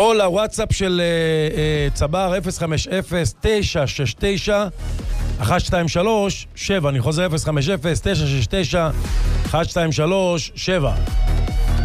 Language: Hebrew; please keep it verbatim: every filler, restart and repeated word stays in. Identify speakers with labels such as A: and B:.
A: או לוואטסאפ של uh, uh, צבר אפס חמש אפס תשע שש תשע אחת שתיים שלוש שבע. אני חוזר אפס חמש אפס תשע שש תשע אחת שתיים שלוש שבע.